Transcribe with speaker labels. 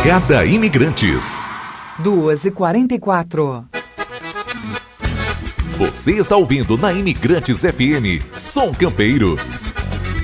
Speaker 1: Morada Imigrantes.
Speaker 2: 2h44.
Speaker 1: Você está ouvindo na Imigrantes FM, Som Campeiro.